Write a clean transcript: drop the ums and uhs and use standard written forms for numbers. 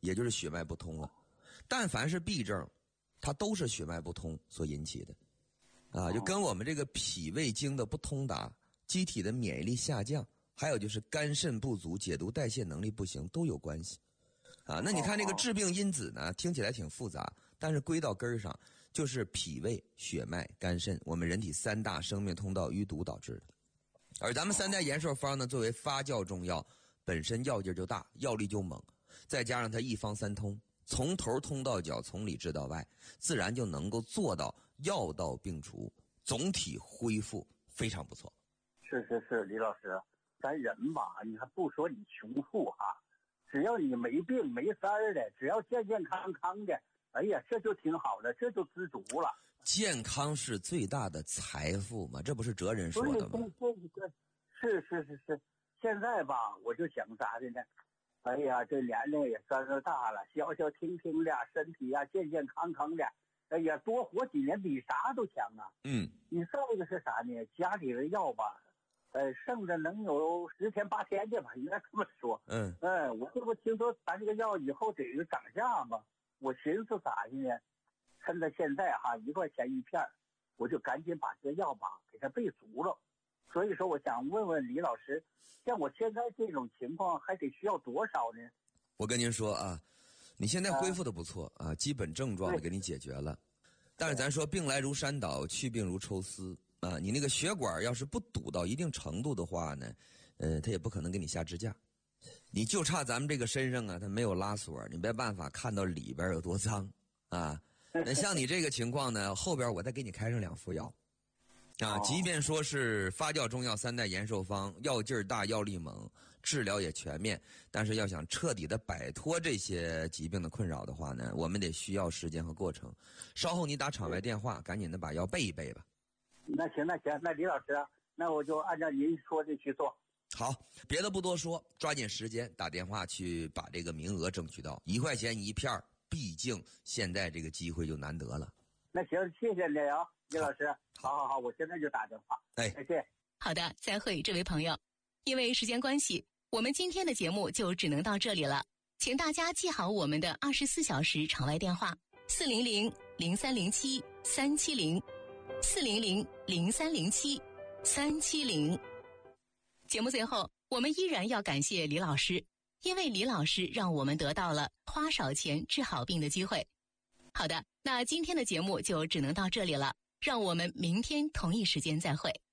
也就是血脉不通了。但凡是痹症，它都是血脉不通所引起的，就跟我们这个脾胃经的不通达、机体的免疫力下降，还有就是肝肾不足、解毒代谢能力不行都有关系。那你看这个致病因子呢，听起来挺复杂，但是归到根儿上就是脾胃、血脉、肝肾，我们人体3大生命通道淤堵导致的。而咱们3代延寿方呢，作为发酵中药，本身药劲就大，药力就猛，再加上它一方三通，从头通到脚，从里治到外，自然就能够做到药到病除，总体恢复非常不错。 是，李老师，咱人吧，你还不说你穷富哈，只要你没病没灾儿的，只要健健康康的，哎呀，这就挺好的，这就知足了。 健康是最大的财富嘛，这不是哲人说的吗？ 是。现在吧，我就想啥的呢？哎呀，这年龄也算是大了，消消停停的，身体呀健健康康的，哎呀，多活几年比啥都强啊。你再一个是啥呢？家里的药吧，剩着能有10天8天的吧，应该这么说。我这不听说咱这个药以后得涨价吗？我寻思咋的呢？趁着现在哈1块钱一片，我就赶紧把这药吧给它备足了。所以说我想问问李老师，像我现在这种情况还得需要多少呢？ 我跟您说啊，你现在恢复的不错啊，基本症状给你解决了。但是咱说病来如山倒，去病如抽丝啊，你那个血管要是不堵到一定程度的话呢，它也不可能给你下支架。你就差咱们这个身上啊，它没有拉锁，你没办法看到里边有多脏啊。那像你这个情况呢，后边我再给你开上2副药。即便说是发酵中药3代延寿方，药劲儿大，药力猛，治疗也全面，但是要想彻底的摆脱这些疾病的困扰的话呢，我们得需要时间和过程。稍后你打场外电话，赶紧的把药备一备吧。 那行，那李老师，那我就按照您说的去做。 好，别的不多说，抓紧时间打电话去把这个名额争取到，1块钱一片，毕竟现在这个机会就难得了。 那行，谢谢你啊，李老师。好，我现在就打电话。再见。 好的，再会，这位朋友。因为时间关系，我们今天的节目就只能到这里了，请大家记好我们的24小时场外电话400-0307-370，400-0307-370。节目最后，我们依然要感谢李老师，因为李老师让我们得到了花少钱治好病的机会。好的，那今天的节目就只能到这里了，让我们明天同一时间再会。